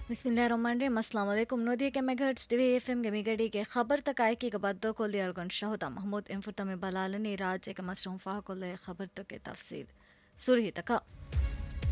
बिस्मिल्लाहिर्रहमानिर्रहीम। अस्सलाम वालेकुम। नोदिया के मेगाहर्ट्ज़ दिवे एफएम गमिगडी के खबर तक आए की गबद्दो को लियरगन शहुदा महमूद इंफुतमे बलालनी राज एक मसरूम फाह को ले खबर तक के तफसील सुरही तक